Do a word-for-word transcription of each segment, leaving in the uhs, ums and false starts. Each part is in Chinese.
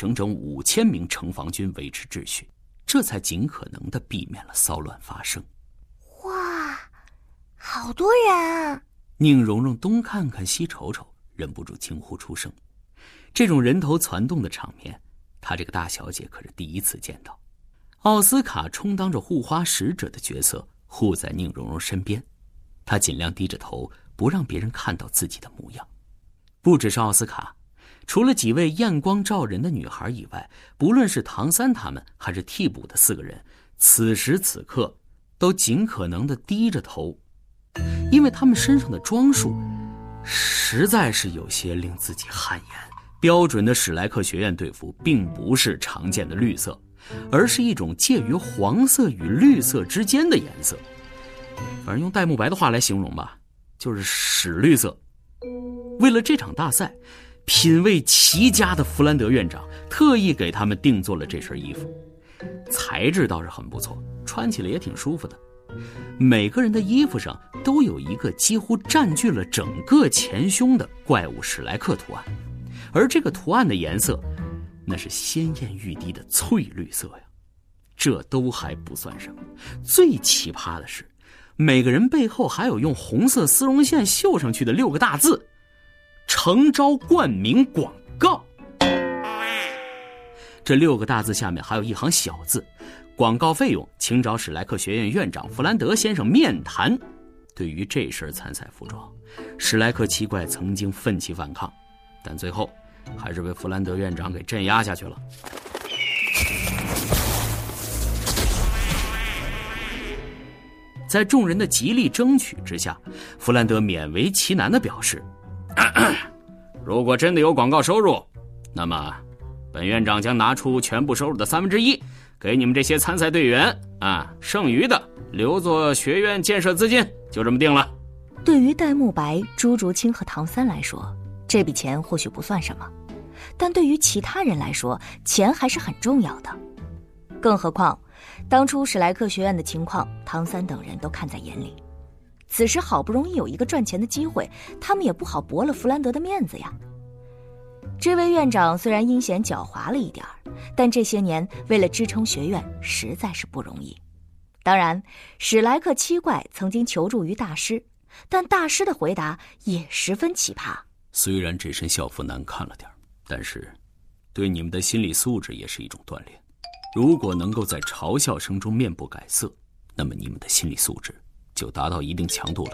整整五千名城防军维持秩序，这才尽可能地避免了骚乱发生。 哇，好多人啊！ 宁荣荣东看看西瞅瞅，忍不住惊呼出声。这种人头攒动的场面，她这个大小姐可是第一次见到。奥斯卡充当着护花使者的角色，护在宁荣荣身边，她尽量低着头，不让别人看到自己的模样。不只是奥斯卡，除了几位艳光照人的女孩以外，不论是唐三他们还是替补的四个人，此时此刻都尽可能地低着头，因为他们身上的装束实在是有些令自己汗颜。标准的史莱克学院队服并不是常见的绿色，而是一种介于黄色与绿色之间的颜色。反正用戴沐白的话来形容吧，就是屎绿色。为了这场大赛，品味奇佳的弗兰德院长特意给他们定做了这身衣服，材质倒是很不错，穿起来也挺舒服的。每个人的衣服上都有一个几乎占据了整个前胸的怪物史莱克图案，而这个图案的颜色那是鲜艳欲滴的翠绿色呀。这都还不算什么，最奇葩的是每个人背后还有用红色丝绒线绣上去的六个大字：诚招冠名广告。这六个大字下面还有一行小字：广告费用请找史莱克学院院长弗兰德先生面谈。对于这身参赛服装，史莱克七怪曾经奋起反抗，但最后还是被弗兰德院长给镇压下去了。在众人的极力争取之下，弗兰德勉为其难地表示，咳咳，如果真的有广告收入，那么本院长将拿出全部收入的三分之一给你们这些参赛队员啊，剩余的留作学院建设资金，就这么定了。 对于戴沐白、朱竹清和唐三来说，这笔钱或许不算什么，但对于其他人来说，钱还是很重要的。更何况当初史莱克学院的情况，唐三等人都看在眼里。此时好不容易有一个赚钱的机会，他们也不好驳了弗兰德的面子呀。这位院长虽然阴险狡猾了一点儿，但这些年为了支撑学院实在是不容易。当然，史莱克七怪曾经求助于大师，但大师的回答也十分奇葩。 虽然这身校服难看了点，但是对你们的心理素质也是一种锻炼。如果能够在嘲笑声中面不改色，那么你们的心理素质就达到一定强度了。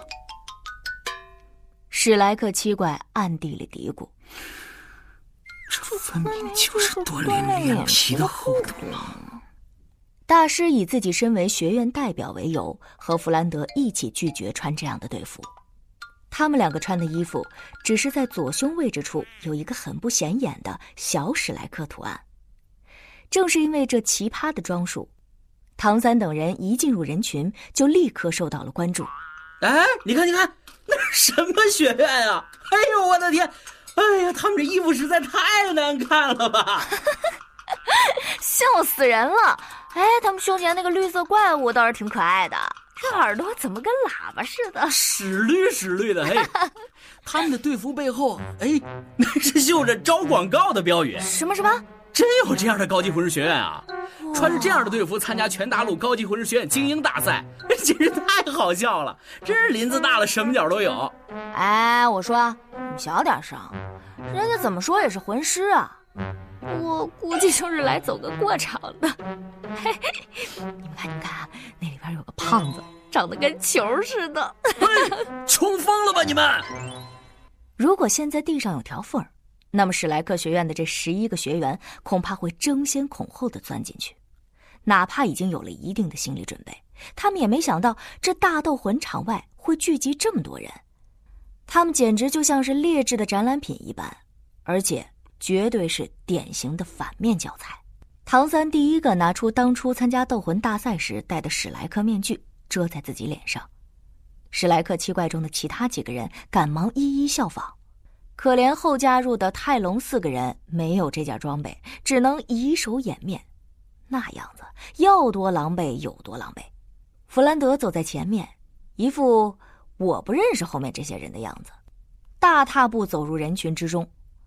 史莱克七怪暗地里嘀咕， 这分明就是锻炼脸皮的厚度嘛。 大师以自己身为学院代表为由，和弗兰德一起拒绝穿这样的队服。他们两个穿的衣服只是在左胸位置处有一个很不显眼的小史莱克图案。正是因为这奇葩的装束，唐三等人一进入人群就立刻受到了关注。 哎，你看你看，那是什么学院啊？哎呦我的天，哎呀，他们这衣服实在太难看了吧。 笑死人了。哎，他们胸前那个绿色怪物倒是挺可爱的，这耳朵怎么跟喇叭似的， 屎绿屎绿的。嘿，他们的队服背后，哎，那是绣着招广告的标语。 什么什么？ 真有这样的高级魂师学院啊！穿着这样的队服参加全大陆高级魂师学院精英大赛，简直太好笑了！真是林子大了，什么鸟都有。 哎，我说你小点声，人家怎么说也是魂师啊。我估计就是来走个过场的。嘿嘿，你们看，你们看，那里边有个胖子，长得跟球似的。 冲疯了吧你们！ 如果现在地上有条缝儿，那么史莱克学院的这十一个学员恐怕会争先恐后地钻进去。哪怕已经有了一定的心理准备，他们也没想到这大斗魂场外会聚集这么多人。他们简直就像是劣质的展览品一般，而且绝对是典型的反面教材。唐三第一个拿出当初参加斗魂大赛时戴的史莱克面具，遮在自己脸上。史莱克七怪中的其他几个人赶忙一一效仿，可怜后加入的泰隆四个人没有这件装备，只能以手掩面，那样子要多狼狈有多狼狈。弗兰德走在前面，一副我不认识后面这些人的样子，大踏步走入人群之中。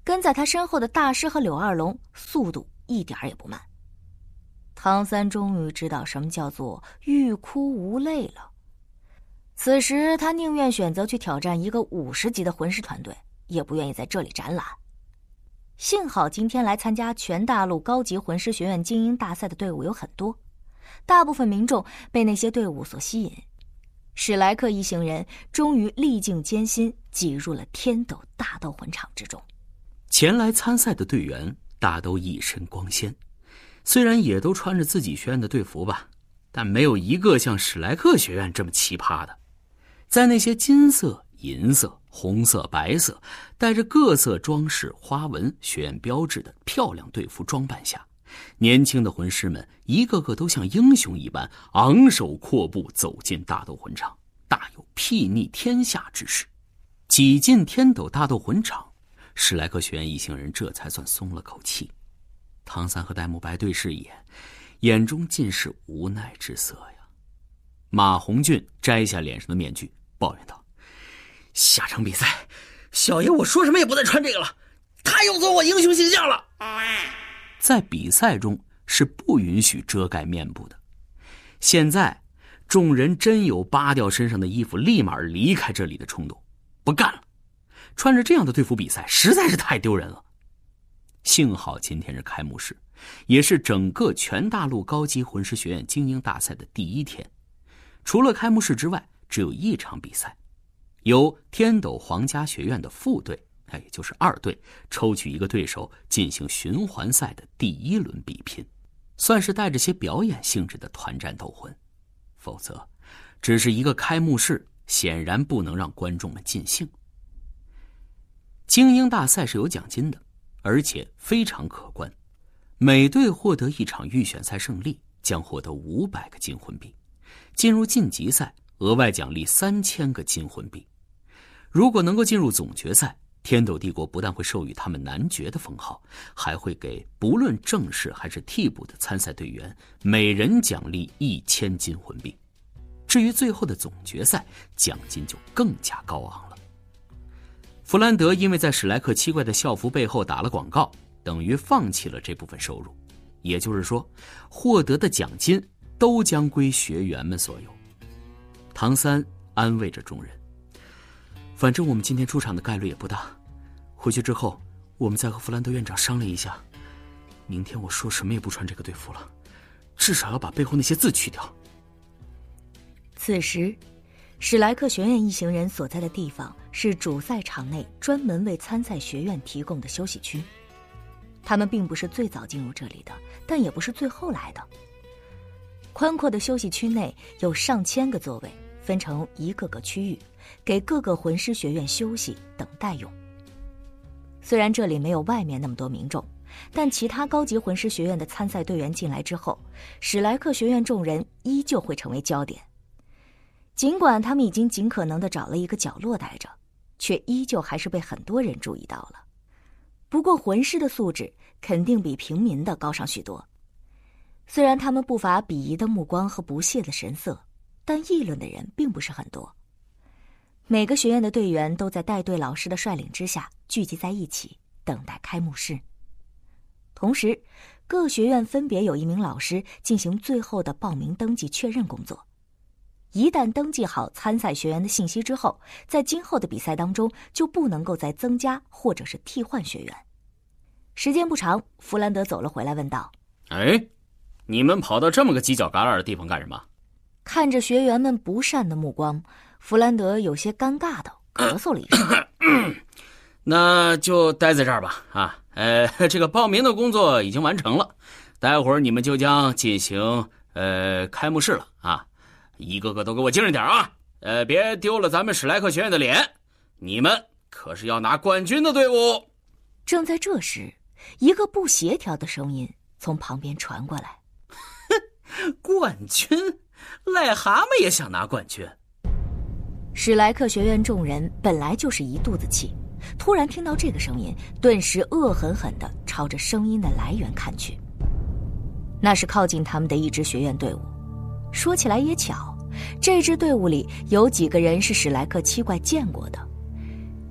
跟在他身后的大师和柳二龙速度一点也不慢。唐三终于知道什么叫做欲哭无泪了。此时他宁愿选择去挑战一个五十级的魂师团队，也不愿意在这里展览。幸好今天来参加全大陆高级魂师学院精英大赛的队伍有很多，大部分民众被那些队伍所吸引。史莱克一行人终于历尽艰辛挤入了天斗大斗魂场之中。 前来参赛的队员大都一身光鲜，虽然也都穿着自己学院的队服吧，但没有一个像史莱克学院这么奇葩的。在那些金色、银色、红色、白色，带着各色装饰、花纹、学院标志的漂亮队服装扮下，年轻的魂师们一个个都像英雄一般昂首阔步走进大斗魂场，大有睥睨天下之势。挤进天斗大斗魂场，史莱克学院一行人这才算松了口气。唐三和戴沐白对视一眼，眼中尽是无奈之色呀。马红俊摘下脸上的面具，抱怨道： 下场比赛，小爷我说什么也不再穿这个了，太有损我英雄形象了。 在比赛中是不允许遮盖面部的。现在众人真有扒掉身上的衣服立马离开这里的冲动，不干了，穿着这样的队服比赛实在是太丢人了。幸好今天是开幕式，也是整个全大陆高级魂师学院精英大赛的第一天。除了开幕式之外，只有一场比赛，由天斗皇家学院的副队，也就是二队，抽取一个对手进行循环赛的第一轮比拼，算是带着些表演性质的团战斗魂。否则只是一个开幕式，显然不能让观众们尽兴。精英大赛是有奖金的，而且非常可观，每队获得一场预选赛胜利将获得五百个金魂币，进入晋级赛额外奖励三千个金魂币。如果能够进入总决赛，天斗帝国不但会授予他们男爵的封号，还会给不论正式还是替补的参赛队员每人奖励一千金魂币。至于最后的总决赛，奖金就更加高昂了。弗兰德因为在史莱克七怪的校服背后打了广告，等于放弃了这部分收入，也就是说，获得的奖金都将归学员们所有。唐三安慰着众人，反正我们今天出场的概率也不大，回去之后我们再和弗兰德院长商量一下，明天我说什么也不穿这个队服了，至少要把背后那些字去掉。 此时史莱克学院一行人所在的地方是主赛场内专门为参赛学院提供的休息区，他们并不是最早进入这里的，但也不是最后来的。宽阔的休息区内有上千个座位，分成一个个区域，给各个魂师学院休息等待用。虽然这里没有外面那么多民众，但其他高级魂师学院的参赛队员进来之后，史莱克学院众人依旧会成为焦点。尽管他们已经尽可能地找了一个角落待着，却依旧还是被很多人注意到了。不过魂师的素质肯定比平民的高上许多，虽然他们不乏鄙夷的目光和不屑的神色，但议论的人并不是很多。每个学院的队员都在带队老师的率领之下聚集在一起，等待开幕式。同时，各学院分别有一名老师进行最后的报名登记确认工作。一旦登记好参赛学员的信息之后，在今后的比赛当中就不能够再增加或者是替换学员。时间不长，弗兰德走了回来问道： 哎，你们跑到这么个犄角旮旯的地方干什么？ 看着学员们不善的目光，弗兰德有些尴尬的咳嗽了一声。 那就待在这儿吧。啊，呃，这个报名的工作已经完成了，待会儿你们就将进行呃开幕式了啊！一个个都给我精神点啊！呃，别丢了咱们史莱克学院的脸，你们可是要拿冠军的队伍。 正在这时，一个不协调的声音从旁边传过来： 冠军？癞蛤蟆也想拿冠军？ 史莱克学院众人本来就是一肚子气，突然听到这个声音，顿时恶狠狠地朝着声音的来源看去。那是靠近他们的一支学院队伍。说起来也巧，这支队伍里有几个人是史莱克七怪见过的。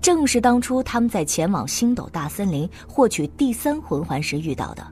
正是当初他们在前往星斗大森林获取第三魂环时遇到的